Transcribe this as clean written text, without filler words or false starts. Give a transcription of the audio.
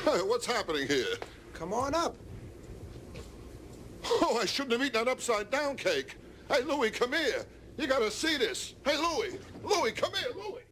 Hey, what's happening here? Come on up. Oh, I shouldn't have eaten that upside-down cake. Hey, Louie, come here. You gotta see this. Hey, Louie. Louie, come here, Louie.